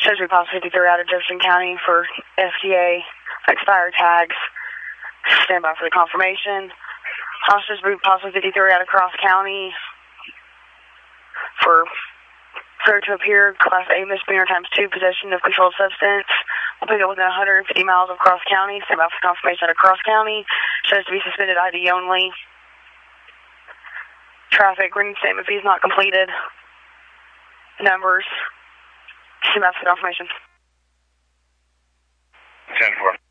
Shows we possibly 53 out of Jefferson County for FDA expired tags. Stand by for the confirmation. Hostage boot possibly 53 out of Cross County for failure to appear, Class A misdemeanor ×2, possession of controlled substance. We'll pick up within 150 miles of Cross County. Stand by for confirmation out of Cross County. Shows to be suspended ID only. Traffic, written statement fees not completed. Numbers. Stand by for confirmation. 10-4.